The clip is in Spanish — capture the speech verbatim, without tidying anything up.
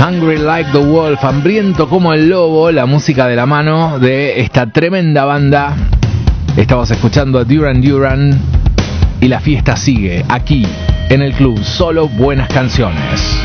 Hungry Like the Wolf, hambriento como el lobo, la música de la mano de esta tremenda banda. Estamos escuchando a Duran Duran y la fiesta sigue aquí en el club. Solo buenas canciones.